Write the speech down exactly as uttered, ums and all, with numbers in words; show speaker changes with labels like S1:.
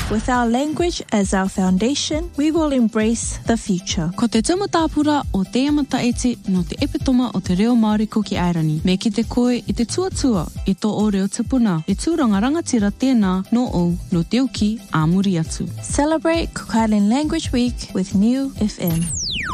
S1: With our language as our foundation, we will embrace the future.
S2: Ko te tumu tāpura o te amata eti no te epitoma o te reo Māori ko ki Airani. Me ki te koe i te tuatua i tō o reo tupuna. E tūranga rangatira tēnā no o no te uki a muri atu.
S1: Celebrate Cook Island Language Week with New F M.